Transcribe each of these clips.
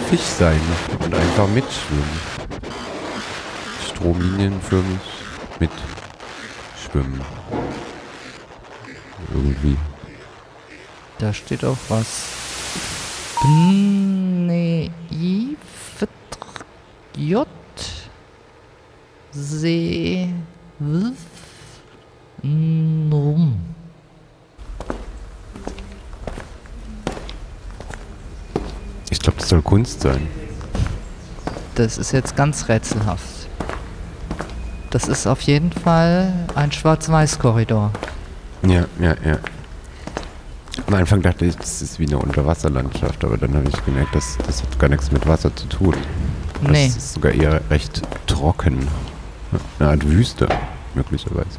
Fisch sein und einfach mitschwimmen. Stromlinienförmig mitschwimmen. Irgendwie. Da steht auch was. J See Num. Ich glaube, das soll Kunst sein. Das ist jetzt ganz rätselhaft. Das ist auf jeden Fall ein Schwarz-Weiß-Korridor. Ja. Am Anfang dachte ich, das ist wie eine Unterwasserlandschaft, aber dann habe ich gemerkt, das hat gar nichts mit Wasser zu tun. Nee. Das ist sogar eher recht trocken. Eine Art Wüste, möglicherweise.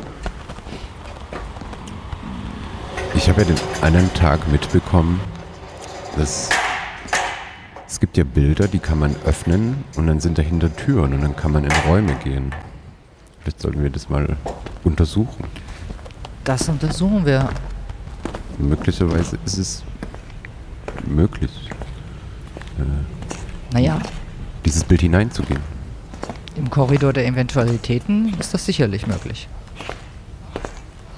Ich habe ja den einen Tag mitbekommen, dass es gibt ja Bilder, die kann man öffnen und dann sind dahinter Türen und dann kann man in Räume gehen. Vielleicht sollten wir das mal untersuchen. Das untersuchen wir. Möglicherweise ist es möglich, Naja, dieses Bild hineinzugehen. im Korridor der Eventualitäten ist das sicherlich möglich.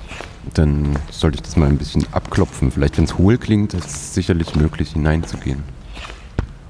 Dann sollte ich das mal ein bisschen abklopfen. Vielleicht, wenn es hohl klingt, ist es sicherlich möglich, hineinzugehen.